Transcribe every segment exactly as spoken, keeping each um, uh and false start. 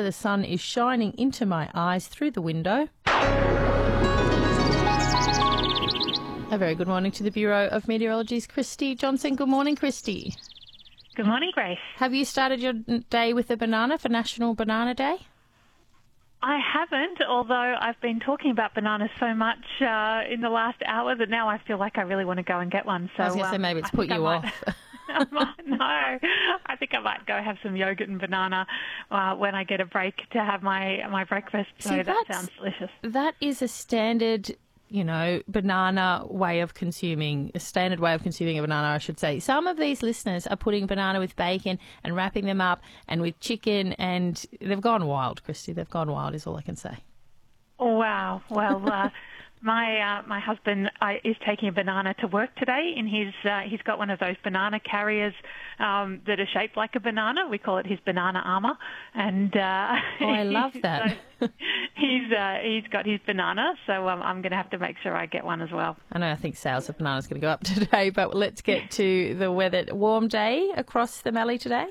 weather. The sun is shining into my eyes through the window. A very good morning to the Bureau of Meteorology's Christy Johnson. Good morning, Christy. Good morning, Grace. Have you started your day with a banana for National Banana Day? I haven't, although I've been talking about bananas so much uh, in the last hour that now I feel like I really want to go and get one. So I was going to um, say maybe it's I put you I off. Might, I might, no, I think I might go have some yogurt and banana uh, when I get a break to have my, my breakfast. So See, that sounds delicious. That is a standard, you know, banana way of consuming, a standard way of consuming a banana, I should say. Some of these listeners are putting banana with bacon and wrapping them up and with chicken, and they've gone wild, Christy. They've gone wild is all I can say. Oh, wow. Well, uh, my uh, my husband uh, is taking a banana to work today, and he's uh, he's got one of those banana carriers um, that are shaped like a banana. We call it his banana armour, and uh, oh, I love that. so he's uh, he's got his banana, so um, I'm going to have to make sure I get one as well. I know. I think sales of bananas going to go up today, but let's get to the weather. Warm day across the Mallee today.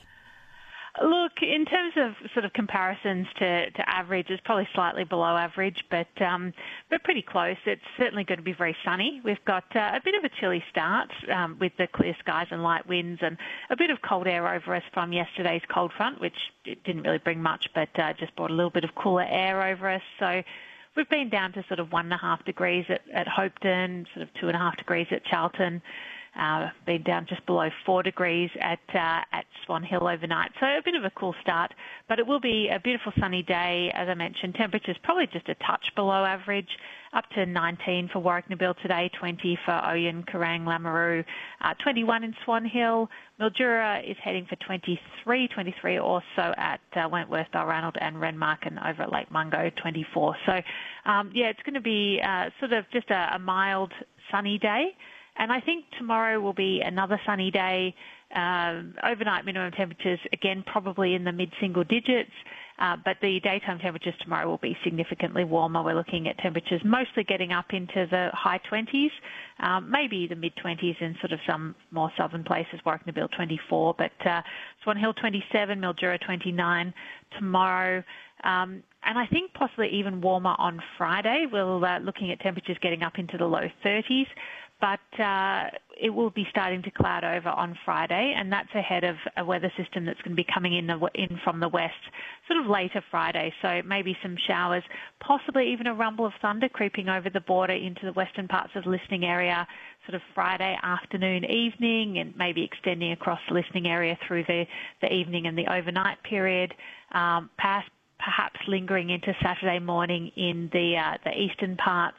Look, in terms of sort of comparisons to, to average, it's probably slightly below average, but um, but pretty close. It's certainly going to be very sunny. We've got uh, a bit of a chilly start um, with the clear skies and light winds, and a bit of cold air over us from yesterday's cold front, which it didn't really bring much, but uh, just brought a little bit of cooler air over us. So we've been down to sort of one and a half degrees at, at Hopeton, sort of two and a half degrees at Charlton. Uh, been down just below four degrees at uh, at Swan Hill overnight. So a bit of a cool start, but it will be a beautiful sunny day. As I mentioned, temperatures probably just a touch below average, up to nineteen for Warragnabil today, twenty for Oyen, Kerang, Lameroo, uh, twenty-one in Swan Hill. Mildura is heading for twenty-three, twenty-three also at uh, Wentworth, Balranald and Renmark, and over at Lake Mungo, twenty-four. So, um, yeah, it's going to be uh, sort of just a, a mild sunny day. And I think tomorrow will be another sunny day. Um, overnight minimum temperatures, again, probably in the mid-single digits, uh, but the daytime temperatures tomorrow will be significantly warmer. We're looking at temperatures mostly getting up into the high twenties, um, maybe the mid-twenties in sort of some more southern places, Warragnabil twenty-four, but uh, Swan Hill twenty-seven, Mildura twenty-nine tomorrow. Um, and I think possibly even warmer on Friday. We're uh, looking at temperatures getting up into the low thirties. But uh, it will be starting to cloud over on Friday, and that's ahead of a weather system that's going to be coming in, the, in from the west sort of later Friday. So maybe some showers, possibly even a rumble of thunder creeping over the border into the western parts of the listening area sort of Friday afternoon, evening, and maybe extending across the listening area through the, the evening and the overnight period, um, past, perhaps lingering into Saturday morning in the, uh, the eastern parts.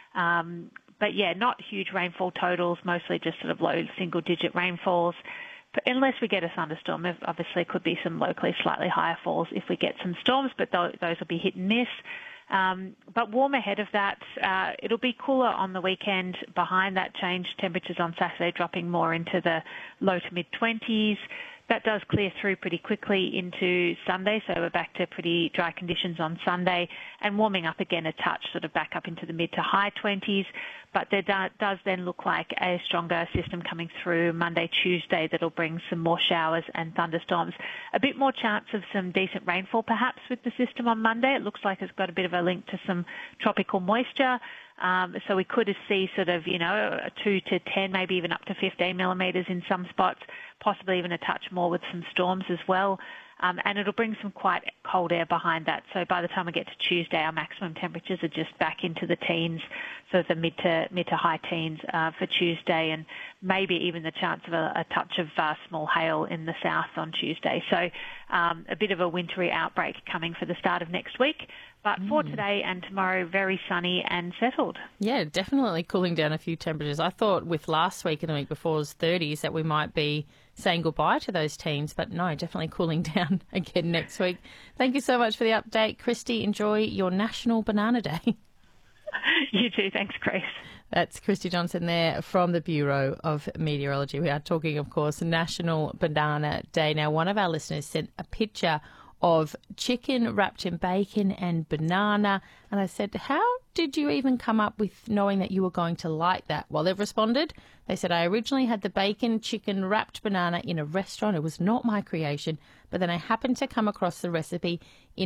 Um, But, yeah, not huge rainfall totals, mostly just sort of low single-digit rainfalls. But unless we get a thunderstorm, obviously could be some locally slightly higher falls if we get some storms, but th- those will be hit and miss. Um, but warm ahead of that. Uh, it'll be cooler on the weekend behind that change. Temperatures on Saturday dropping more into the low to mid-twenties. That does clear through pretty quickly into Sunday, so we're back to pretty dry conditions on Sunday and warming up again a touch, sort of back up into the mid to high twenties. But there does then look like a stronger system coming through Monday, Tuesday that'll bring some more showers and thunderstorms. A bit more chance of some decent rainfall perhaps with the system on Monday. It looks like it's got a bit of a link to some tropical moisture. Um, so we could see sort of, you know, two to ten, maybe even up to fifteen millimetres in some spots, possibly even a touch more with some storms as well. Um, and it'll bring some quite cold air behind that. So by the time we get to Tuesday, our maximum temperatures are just back into the teens, so the mid to mid to high teens uh, for Tuesday, and maybe even the chance of a, a touch of uh, small hail in the south on Tuesday. So um, a bit of a wintry outbreak coming for the start of next week. But mm. for today and tomorrow, very sunny and settled. Yeah, definitely cooling down a few temperatures. I thought with last week and the week before was thirties that we might be saying goodbye to those teens, but no, definitely cooling down again next week. Thank you so much for the update, Christy. Enjoy your National Banana Day. You too. Thanks, Grace. That's Christy Johnson there from the Bureau of Meteorology. We are talking, of course, National Banana Day. Now, one of our listeners sent a picture of chicken wrapped in bacon and banana. And I said, how did you even come up with knowing that you were going to like that? Well, they've responded. They said, I originally had the bacon chicken wrapped banana in a restaurant. It was not my creation, but then I happened to come across the recipe in